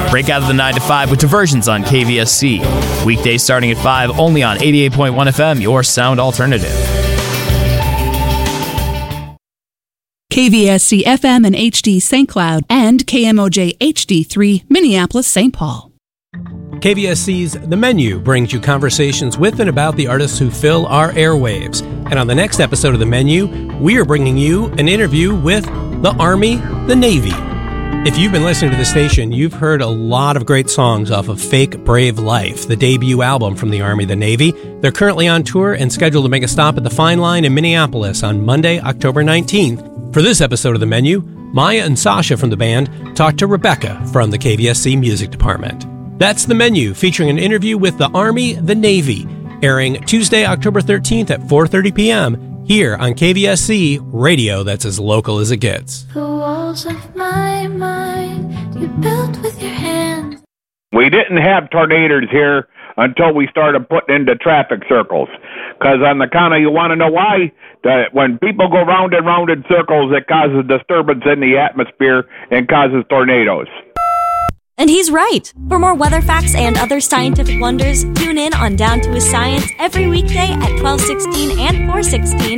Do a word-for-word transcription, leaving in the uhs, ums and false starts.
Break out of the nine to five with Diversions on K V S C. Weekdays starting at five, only on eighty-eight point one F M, your sound alternative. K V S C F M and H D Saint Cloud and K M O J H D three Minneapolis Saint Paul. K V S C's The Menu brings you conversations with and about the artists who fill our airwaves. And on the next episode of The Menu, we are bringing you an interview with the Army, the Navy. If you've been listening to the station, you've heard a lot of great songs off of Fake Brave Life, the debut album from the Army, the Navy. They're currently on tour and scheduled to make a stop at the Fine Line in Minneapolis on Monday, October nineteenth. For this episode of The Menu, Maya and Sasha from the band talked to Rebecca from the K V S C Music Department. That's The Menu, featuring an interview with the Army, the Navy, airing Tuesday, October thirteenth at four thirty p.m. here on K V S C, radio that's as local as it gets. The walls of my mind you built with your hands. We didn't have tornadoes here until we started putting into traffic circles. Because on the count of, you want to know why? That when people go round and round in circles, it causes disturbance in the atmosphere and causes tornadoes. And he's right. For more weather facts and other scientific wonders, tune in on Down to a Science every weekday at twelve sixteen and four sixteen